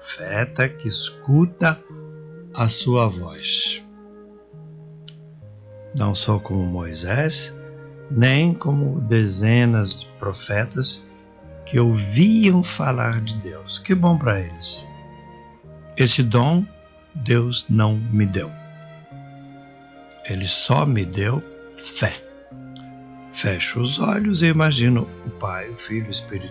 profeta que escuta a sua voz. Não sou como Moisés, nem como dezenas de profetas que ouviam falar de Deus. Que bom para eles. Esse dom Deus não me deu. Ele só me deu fé. Fecho os olhos e imagino o Pai, o Filho e o Espírito